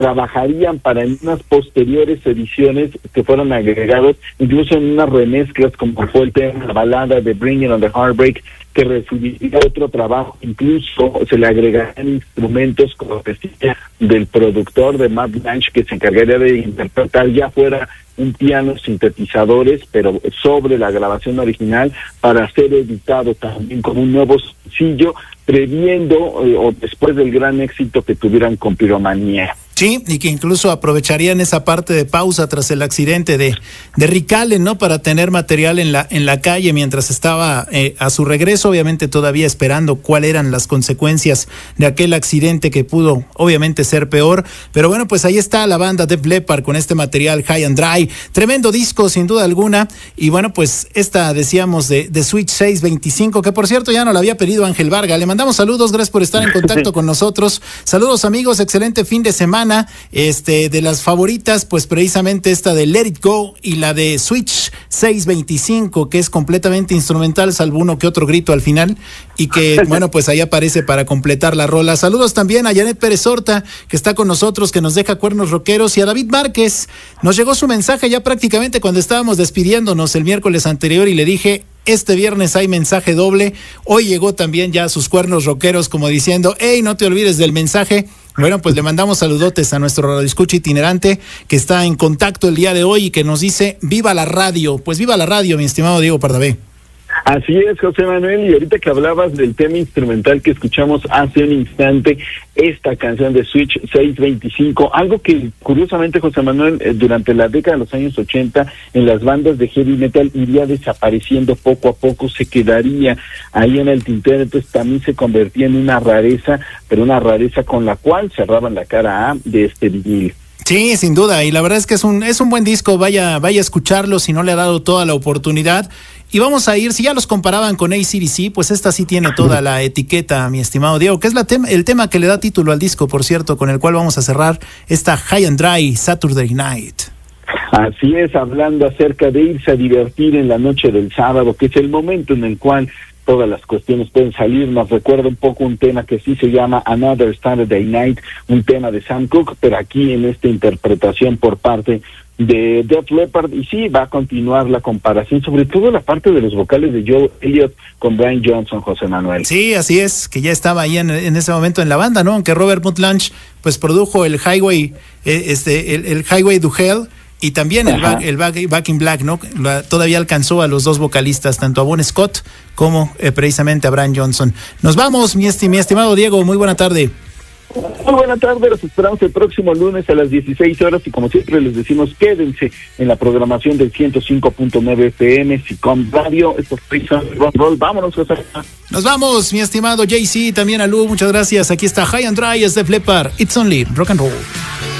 trabajarían para en unas posteriores ediciones que fueron agregados, incluso en unas remezclas como fue el tema, la balada de Bring It on the Heartbreak, que recibiría otro trabajo, incluso se le agregarían instrumentos como decía del productor de Matt Blanche, que se encargaría de interpretar ya fuera un piano, sintetizadores, pero sobre la grabación original, para ser editado también como un nuevo sencillo, previendo o después del gran éxito que tuvieran con Piromanía. Sí, y que incluso aprovecharían esa parte de pausa tras el accidente de Rick Allen, ¿no? Para tener material en la calle mientras estaba a su regreso, obviamente todavía esperando cuáles eran las consecuencias de aquel accidente que pudo obviamente ser peor. Pero bueno, pues ahí está la banda Def Leppard con este material High and Dry. Tremendo disco, sin duda alguna. Y bueno, pues esta decíamos de Switch 625, que por cierto ya nos la había pedido Ángel Varga. Le mandamos saludos, gracias por estar en contacto con nosotros. Saludos amigos, excelente fin de semana. De las favoritas, pues precisamente esta de Let It Go y la de Switch 625, que es completamente instrumental, salvo uno que otro grito al final, y que, bueno, pues ahí aparece para completar la rola. Saludos también a Janet Pérez Horta, que está con nosotros, que nos deja cuernos rockeros, y a David Márquez. Nos llegó su mensaje ya prácticamente cuando estábamos despidiéndonos el miércoles anterior, y le dije: este viernes hay mensaje doble. Hoy llegó también ya sus cuernos rockeros, como diciendo: hey, no te olvides del mensaje. Bueno, pues le mandamos saludotes a nuestro radioescucha itinerante que está en contacto el día de hoy y que nos dice: viva la radio. Pues viva la radio, mi estimado Diego Pardavé. Así es, José Manuel, y ahorita que hablabas del tema instrumental que escuchamos hace un instante, esta canción de Switch 625, algo que curiosamente, José Manuel, durante la década de los años 80, en las bandas de heavy metal iría desapareciendo poco a poco, se quedaría ahí en el tintero, entonces también se convertía en una rareza, pero una rareza con la cual cerraban la cara A de este vinil. Sí, sin duda, y la verdad es que es un buen disco, vaya a escucharlo si no le ha dado toda la oportunidad. Y vamos a ir, si ya los comparaban con AC/DC, pues esta sí tiene toda la etiqueta, mi estimado Diego, que es el tema que le da título al disco, por cierto, con el cual vamos a cerrar esta High and Dry Saturday Night. Así es, hablando acerca de irse a divertir en la noche del sábado, que es el momento en el cual todas las cuestiones pueden salir. Nos recuerda un poco un tema que sí se llama Another Saturday Night, un tema de Sam Cooke, pero aquí en esta interpretación por parte de Def Leppard, y sí, va a continuar la comparación, sobre todo la parte de los vocales de Joe Elliott con Brian Johnson, José Manuel. Sí, así es, que ya estaba ahí en ese momento en la banda, ¿no? Aunque Robert Mutt-Lange pues produjo el Highway, el Highway to Hell, y también el Back in Black, ¿no? Todavía alcanzó a los dos vocalistas, tanto a Bon Scott como precisamente a Brian Johnson. Nos vamos, mi estimado Diego, muy buena tarde. Muy buena tarde, los esperamos el próximo lunes a las 16 horas y como siempre les decimos, quédense en la programación del 105.9 FM, SICOM Radio. Esto es Prison Rock Roll. Vámonos, José. Nos vamos, mi estimado JC, también a Lu, muchas gracias. Aquí está High and Dry, es Def Leppard, It's Only Rock and Roll.